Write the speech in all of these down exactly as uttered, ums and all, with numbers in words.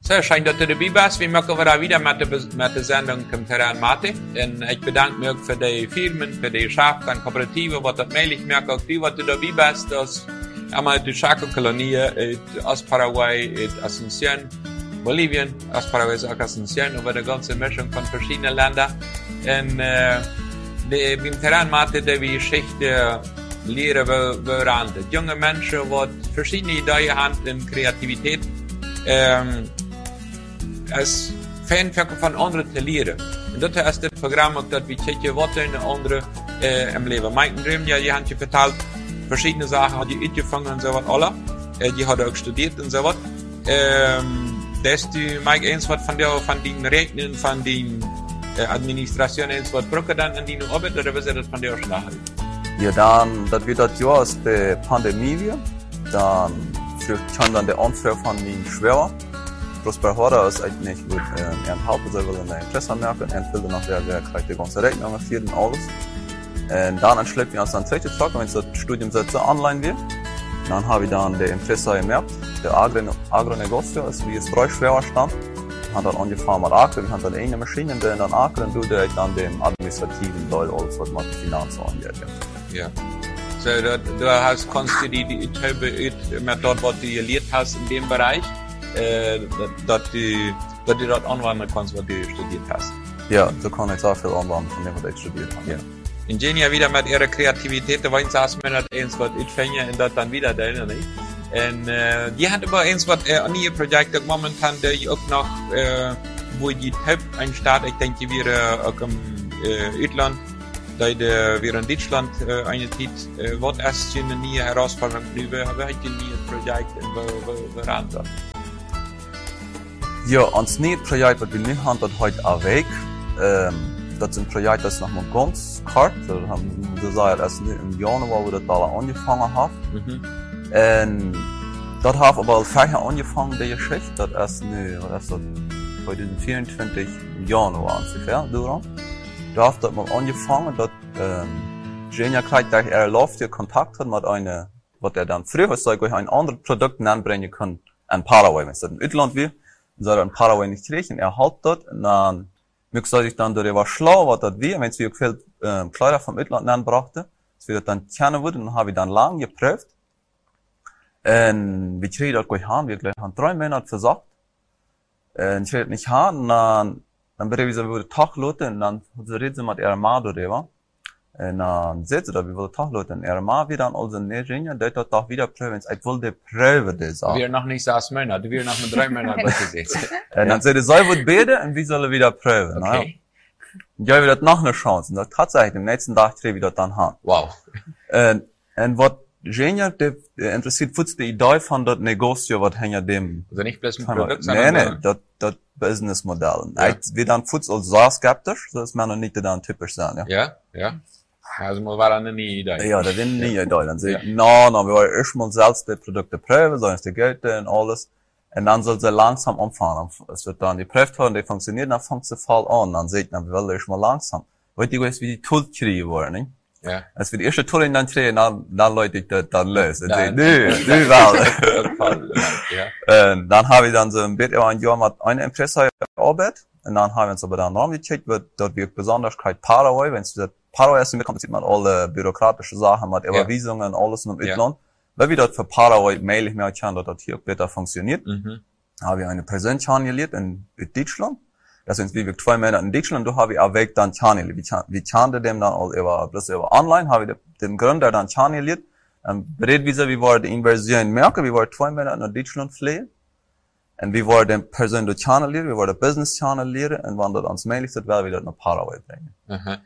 Sehr schön, dass du dabei bist. Wir machen wieder wieder mit der, mit der Sendung zum Terrain Mate. Und ich bedanke mich für die Firmen, für die Geschäfte und Kooperativen, was das möglich macht, auch die, was du dabei bist, dass einmal die Chaco-Kolonie aus Paraguay, aus Asunción, Bolivien, aus Paraguay ist auch Asunción, über die ganze Mischung von verschiedenen Ländern. Und äh, die, beim Terrain Mate, die wir Geschichte lehren wollen, junge Menschen, die verschiedene Ideen haben in Kreativität, ähm, als Fan von anderen zu lernen. Und das ist das Programm, das wir checken wollen, andere äh, im Leben. Mike Dream, ja, die haben dir verteilt, verschiedene Sachen hat die angefangen und so was, alle. Äh, die hat auch studiert und so was. Ähm, dass du, Mike, eins was von der, von den Rechnen, von den äh, Administration, eins was brauchen dann an die Arbeit, oder was ist das von der schon nachher? Ja, dann, das wird das Jahr aus der Pandemie, dann kann dann der Anfang von den schwerer. Prosper Horda ist eigentlich gut, äh, er hat so will eine Interesse merken, er will nach der, der kriegt die ganze Rechnung engagiert und alles. Und dann entschlägt wir uns dann zweite Tag, wenn das Studium so online wird. Dann habe ich dann der Interesse gemerkt, der Agro, Agronegozio ist wie es drei schwerer stand. Wir haben dann angefangen mit Agro, wir haben dann eine Maschine, die dann Agro und du direkt dann dem administrativen Teil, alles was mit Finanzen angeht. Ja. So, du, du hast, kannst du die, die Töbe mit dort, was du gelernt hast in dem Bereich, äh, dass du, dass du dort anwenden kannst, was du studiert hast. Ja, so kann ich sehr viel anwenden von dem, was ich studiert habe. Ja. Ingenieur wieder mit ihrer Kreativität, da wollen sie erst mal eins, was ich fange, und das dann wieder da, nicht? Und, äh, die hat aber eins, was, äh, an ihr Projekt momentan, der ich auch noch, äh, wo die Töbe einstart, ich denke, wir, äh, auch im, äh, Utland, da wir in Deutschland äh, eine Zeit, äh, was erst eine neue Herausforderung drüber, aber heute ein neues Projekt in Veranda. Ja, ans neue Projekt, was wir nicht haben, das heute auch weg. Ähm, das ist ein Projekt, das noch mal ganz kalt. Wir haben gesagt, erst im Januar, wo das da angefangen hat. Mhm. Und das hat aber vorher angefangen, die Geschichte, das erst, ne, was ist das, zwanzig vierundzwanzig im Januar ungefähr, durch. Da hat das mal angefangen, dass, ähm, Genia gleich durch er läuft, der Kontakt hat mit einer, was er dann früher, sag ich, ein anderes Produkt anbringen kann, an Paraguay, wenn es das in Utland will, soll er in Paraguay nicht kriegen, er halt dort, und dann, mich soll ich dann, der war schlau, was das wie, wenn es wie viel, ähm, Kleider vom Utland anbrachte, das wird dann gerne wurde, und dann habe ich dann lang geprüft, und wir kriegen das gleich haben, wir gleich haben drei Monate versagt, und ich krieg nicht haben, und dann, dann wird er wieder Tag loten, und dann redet sie mit ihrer Ma darüber. Und dann sagt sie da, wie will Tag loten. Ihre Ma wieder an also Ingenieur, der hat doch wieder prüfen. Ich will die Prüfe, die sagen. Wir noch nicht sechs Monate, wir noch mit drei Monaten gesetzt. Und dann sagt er, soll wird beten, und wie soll er wieder prüfen? Okay. Und ja, wieder noch eine Chance. Und das tatsächlich, am nächsten Tag kriegen wir das dann haben. Wow. Und, und was Ingenieur, der interessiert futz die Idee von das Negozio, was hinter dem. Also nicht bloß ein Produkt, sondern. Nee, nee, das, das Businessmodell. Ja. Ich, wir dann futz als sehr skeptisch, das ist mir noch nicht dann typisch sein, ja. Ja, ja. Also, man war dann nie Idee. Ja, das sind nie Idee. Dann sag ich, no, no, wir wollen erstmal selbst die Produkte prüfen, sollen es die Geld und alles. Und dann soll sie langsam anfangen. Es wird dann geprüft werden, die funktioniert, dann fängt sie voll an. Dann sagt man, wir wollen erstmal langsam. Weil die weiß, wie die Tool kriegen wollen, nicht? Ja. Als wir die erste Tool in dann kriegen, dann, dann Leute, ich das dann lösen. Dann sagen, nö, nö, weil. Ja. Und dann habe ich dann so ein bisschen ein Jahr mit einer Impressor gearbeitet. Und dann haben wir uns aber dann noch gecheckt, wird dort wird Besonderheit Paraguay, wenn es Paraguay ist, dann sieht man alle bürokratische Sachen mit Überweisungen und alles im Utland. Weil wir dort für Paraguay mail ich mir kann, dass das hier besser funktioniert. Mhm. Habe ich eine Präsenz angelegt in Deutschland. Das sind wie wir zwei Monate in Deutschland, da habe ich auch weg dann Channel. Wie channel dem dann all über, bloß über online, habe ich den Gründer dann channeliert. Und berät wie wie war die Inversion merken, wie war zwei Monate in Deutschland fliehen. Und wie war den Person der channelieren, wie war der Business channelieren, und wann das uns möglich ist, werden wir das nach Paraguay bringen. Aha.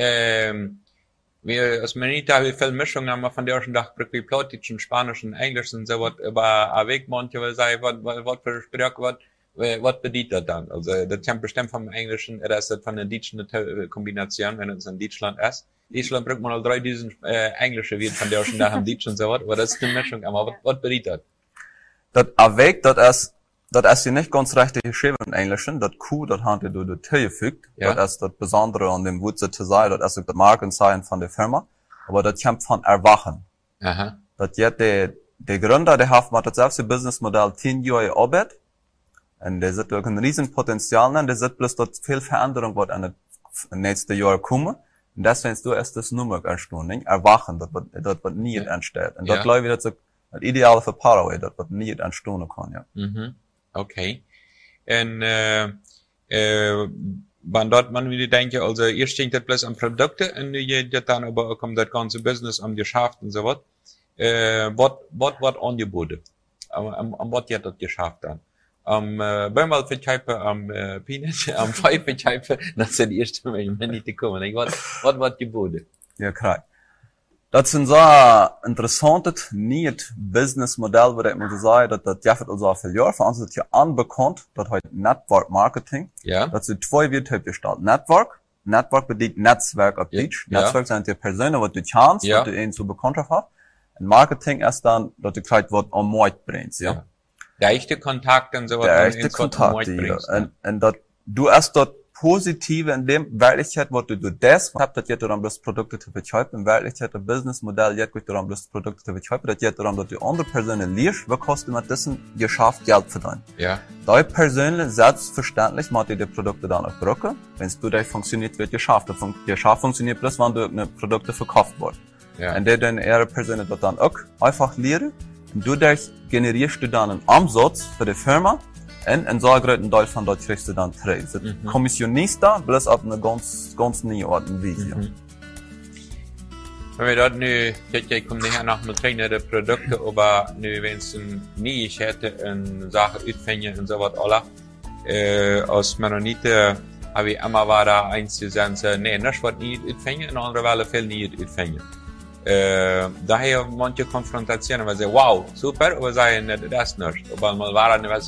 Ähm, wir, als Manita, haben wir viele Mischungen, haben wir von der ersten Tag wirklich Plattdeutsch und Spanisch und Englisch und so was, aber ein Weg, manche sagen, was, was für Sprache, was, was bedeutet das dann? Also, das kommt bestimmt vom Englischen, oder ist das von der deutschen Kombination, wenn es in Deutschland ist. In Deutschland bringt man al dreitausend äh, englische Wörter von der ersten Tag im Deutsch und so was, aber das ist eine Mischung, aber was, was bedeutet das? Das Weg, das ist, das ist ja nicht ganz richtig geschrieben im Englischen, das Q, das hat ja durch die T gefügt, ja. Das ist das Besondere an dem Wurzel zu sein, das ist das Markenzeichen von der Firma, aber das kommt von Erwachen. Aha. Das jetzt der, der Gründer, der hat mal das selbst Businessmodell zehn Jahre gearbeitet, Und der sieht auch ein riesen Potenzial, und der sieht bloß, dass viel Veränderung wird an den nächsten Jahren kommen. Und deswegen ist du erst das Nummer erstaunen, erwachen, das wird, das wird nie ja. entsteht. Und ja. das glaube ich, das ist das Ideale für Paraguay, das wird nie entstehen kann, ja. Mhm. Okay. Und, äh, äh, wenn dort man wieder denke, also, ihr steht das bloß an Produkte, und ihr dann aber kommt das ganze Business am Geschäft und so was. Äh, was, was wird angeboten? Am, am, was wird das geschafft dann? Am, äh, Böhmerl-Verkäufer, am, äh, Peanut, am Pfeif-Verkäufer, das sind die ersten Menschen, die kommen. Was, was wird geboten? Ja, klar. Das sind so interessantes, nicht Businessmodell, würde ich mal sagen, dass das ja also viel Jahre für uns ist ja unbekannt, das heißt Network Marketing. Ja. Das sind zwei Wörter gestaltet. Network. Network bedeutet Netzwerk auf Deutsch. Ja. Netzwerk sind die Personen, die du kennst, ja. die du ihnen zu Bekanntschaft hast. Und Marketing ist dann, dass du gleich was am Markt bringst, ja. ja. Der echte Kontakt und so was. Der echte Kontakt, ja. Und, und dat, du hast dort positive in dem Wirklichkeit, was du du das habt, das jetzt daran, das Produkte zu verkaufen, in Wirklichkeit, das Businessmodell, jetzt geht daran, das Produkte zu verkaufen, das jetzt daran, dass die andere Personen lernst, was kostet mit diesem Geschäft Geld verdienen. Ja. Die Personen, selbstverständlich, macht die die Produkte dann auch brauchen. Wenn du das funktioniert, wird Geschäft. Das Geschäft funktioniert bloß, wenn du eine Produkte verkauft wird. Ja. Und die dann ihre Personen das dann auch einfach lernen. Und dadurch generierst du dann einen Umsatz für die Firma. Und in so einem Teil von dort kriegst du dann Trades. Mhm. Kommissionista, bloß auf eine ganz, ganz neue Art und Weise. Mhm. Wenn wir dort nu, ich komme nachher noch mit kleineren Produkten, aber nu, wenn es nie ich hätte, in Sachen Utfänge und so was alle, äh, als Mennonite, habe ich immer war da eins zu sagen, nee, das wird nie Utfänge, in anderen Welle viel nie Utfänge. Äh, daher manche Konfrontationen, weil sie, wow, super, aber sagen, das ist nicht. Aber mal war eine